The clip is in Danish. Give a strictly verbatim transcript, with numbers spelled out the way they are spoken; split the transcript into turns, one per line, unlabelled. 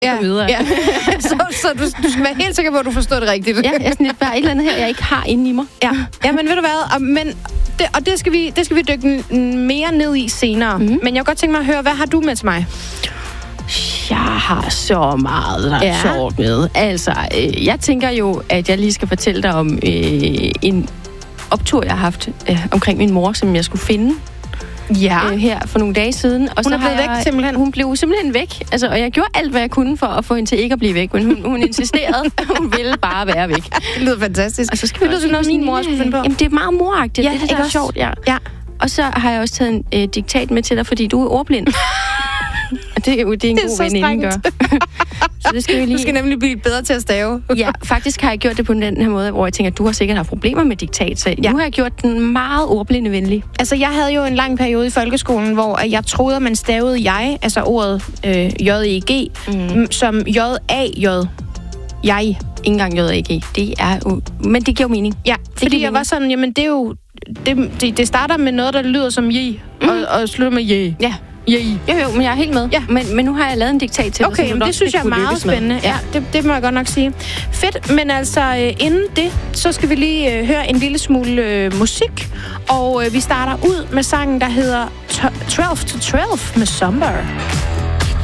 ja,
videre.
Ja. så så du, du skal være helt sikker på, at du forstår det rigtigt.
Ja, jeg er sådan lidt bare et eller andet her, jeg ikke har inde i mig.
Ja, ja, men ved du hvad? Og, men det, og det skal, vi, det skal vi dykke mere ned i senere. Mm-hmm. Men jeg kunne godt tænke mig at høre, hvad har du med til mig?
Jeg har så meget, der er
ja.
sjovt med. Altså, øh, jeg tænker jo, at jeg lige skal fortælle dig om øh, en optur, jeg har haft øh, omkring min mor, som jeg skulle finde.
Ja.
Øh, her for nogle dage siden. Og
hun
så
er blevet
jeg,
væk, simpelthen?
Hun blev simpelthen væk. Altså, og jeg gjorde alt, hvad jeg kunne for at få hende til ikke at blive væk. Men hun, hun insisterede, hun ville bare være væk.
Det lyder fantastisk.
Og så skal
det lyder sådan noget, min mor skulle finde på.
Jamen, det er meget moragtigt.
Ja,
det er det, der er sjovt, ja.
ja.
Og så har jeg også taget en øh, diktat med til dig, fordi du er ordblind. Og det er jo det er en det er god veninde gør. Så det skal vi lige...
Du skal nemlig blive bedre til at stave.
Ja, faktisk har jeg gjort det på den her måde, hvor jeg tænker, at du har sikkert haft problemer med diktat, så ja. Nu har jeg gjort den meget ordblindevenlig.
Altså, jeg havde jo en lang periode i folkeskolen, hvor jeg troede, at man stavede jeg, altså ordet øh, J E G, mm. som J A J. Jeg.
Ikke engang J A G. Det er jo... Men det giver jo mening.
Ja,
det
fordi jeg
mening.
var sådan, jamen det er jo... Det, det, det starter med noget, der lyder som je, mm. og, og slutter med je.
Ja.
Je.
Jo, jo, men jeg er helt med.
Ja.
Men, men nu har jeg lavet en diktat til
okay, dig, så det synes jeg er meget spændende. Ja, det, det må jeg godt nok sige. Fedt, men altså øh, inden det, så skal vi lige øh, høre en lille smule øh, musik. Og øh, vi starter ud med sangen, der hedder tolv to tolv med Somber.